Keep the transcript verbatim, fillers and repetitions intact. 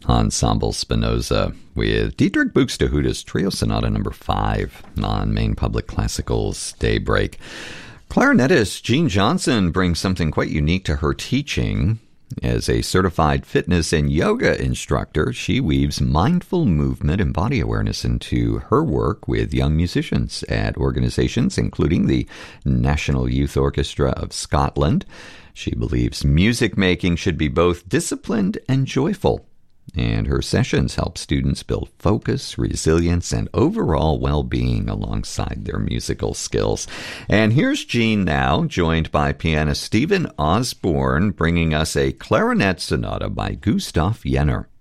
Ensemble Spinoza with Dietrich Buxtehude's Trio Sonata number five on Maine Public Classical's Daybreak. Clarinetist Jean Johnson brings something quite unique to her teaching. As a certified fitness and yoga instructor, she weaves mindful movement and body awareness into her work with young musicians at organizations including the National Youth Orchestra of Scotland. She believes music making should be both disciplined and joyful, and her sessions help students build focus, resilience, and overall well-being alongside their musical skills. And here's Jean now, joined by pianist Stephen Osborne, bringing us a clarinet sonata by Gustav Jenner.